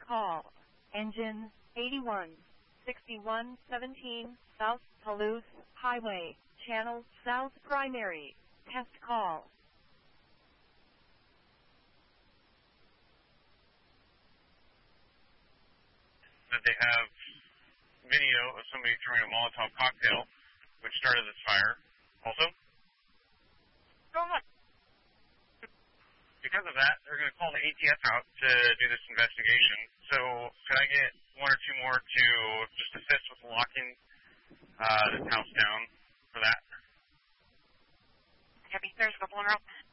call. Engine 816117 South Toulouse Highway, Channel South Primary. Test call. That they have video of somebody throwing a Molotov cocktail, which started this fire. Also, go on. Because of that, they're going to call the ATF out to do this investigation. So, could I get one or two more to just assist with locking this house down for that? Copy. There's a couple on route.